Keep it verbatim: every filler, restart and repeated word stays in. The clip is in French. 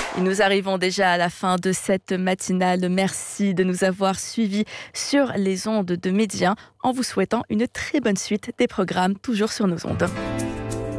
Et nous arrivons déjà à la fin de cette matinale. Merci de nous avoir suivis sur les ondes de Média en vous souhaitant une très bonne suite des programmes toujours sur nos ondes.